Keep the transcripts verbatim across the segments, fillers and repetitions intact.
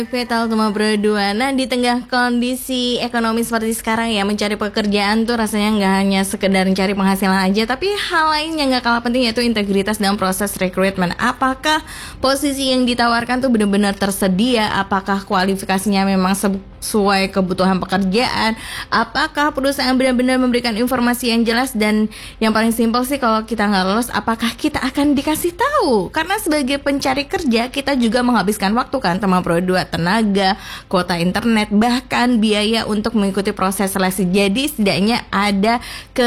Oke, tahu teman berdua. Nah, di tengah kondisi ekonomi seperti sekarang ya, mencari pekerjaan tuh rasanya nggak hanya sekedar mencari penghasilan aja, tapi hal lain yang nggak kalah penting yaitu integritas dalam proses rekrutmen. Apakah posisi yang ditawarkan tuh benar-benar tersedia? Apakah kualifikasinya memang sesuai kebutuhan pekerjaan? Apakah perusahaan benar-benar memberikan informasi yang jelas? Dan yang paling simpel sih, kalau kita nggak lolos, apakah kita akan dikasih tahu? Karena sebagai pencari kerja, kita juga menghabiskan waktu kan, teman berdua, tenaga, kuota internet, bahkan biaya untuk mengikuti proses seleksi. Jadi setidaknya ada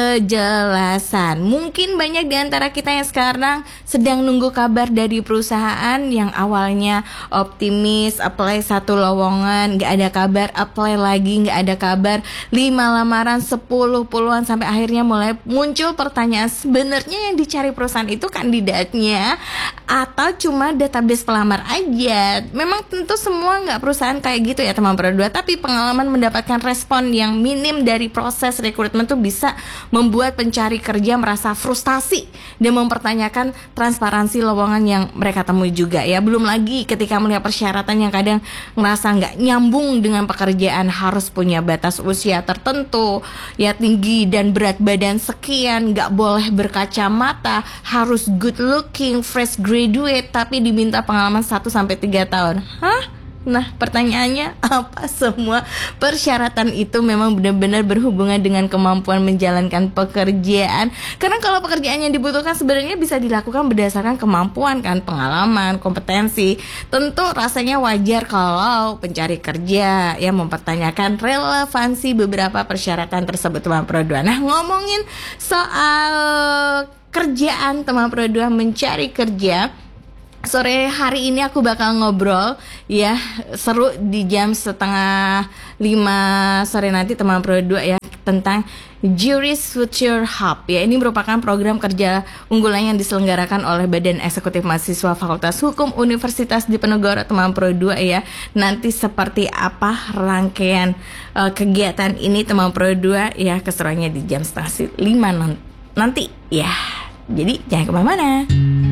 kejelasan. Mungkin banyak di antara kita yang sekarang sedang nunggu kabar dari perusahaan yang awalnya optimis, apply satu lowongan, gak ada kabar, apply lagi, gak ada kabar, lima lamaran, sepuluh, puluhan, sampai akhirnya mulai muncul pertanyaan, sebenarnya yang dicari perusahaan itu kandidatnya atau cuma database pelamar aja? Memang tentu semua nggak perusahaan kayak gitu ya teman berdua, tapi pengalaman mendapatkan respon yang minim dari proses rekrutmen tuh bisa membuat pencari kerja merasa frustasi dan mempertanyakan transparansi lowongan yang mereka temui juga ya. Belum lagi ketika melihat persyaratan yang kadang ngerasa nggak nyambung dengan pekerjaan, harus punya batas usia tertentu ya, tinggi dan berat badan sekian, nggak boleh berkacamata, harus good looking, fresh graduate, tapi diminta pengalaman satu sampai tiga tahun. Hah? Nah, pertanyaannya, apa semua persyaratan itu memang benar-benar berhubungan dengan kemampuan menjalankan pekerjaan? Karena kalau pekerjaan yang dibutuhkan sebenarnya bisa dilakukan berdasarkan kemampuan kan, pengalaman, kompetensi. Tentu rasanya wajar kalau pencari kerja ya mempertanyakan relevansi beberapa persyaratan tersebut, teman berdua. Nah, ngomongin soal kerjaan, teman berdua, mencari kerja, sore hari ini aku bakal ngobrol ya, seru di jam setengah lima sore nanti teman berdua ya, tentang Juris Future Hub ya. Ini merupakan program kerja unggulan yang diselenggarakan oleh Badan Eksekutif Mahasiswa Fakultas Hukum Universitas Diponegoro, teman berdua ya. Nanti seperti apa rangkaian uh, kegiatan ini, teman berdua ya, keseruannya di jam setengah lima nanti ya. Jadi jangan kemana-mana.